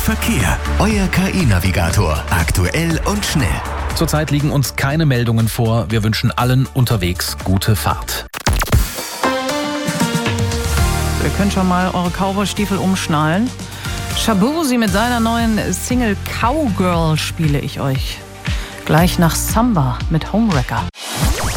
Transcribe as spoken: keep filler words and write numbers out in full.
Verkehr. Euer K I-Navigator. Aktuell und schnell. Zurzeit liegen uns keine Meldungen vor. Wir wünschen allen unterwegs gute Fahrt. Ihr könnt schon mal eure Cowboy-Stiefel umschnallen. Shaboozey mit seiner neuen Single Cowgirl spiele ich euch. Gleich nach Samba mit Homewrecker.